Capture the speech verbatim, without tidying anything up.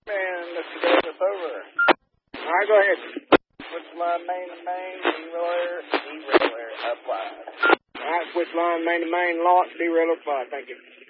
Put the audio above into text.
And Mister Davis over. All right, go ahead. Switch line main to main, derailer, derailer applied. All right, switch line main to main, launch, derailer applied. Thank you.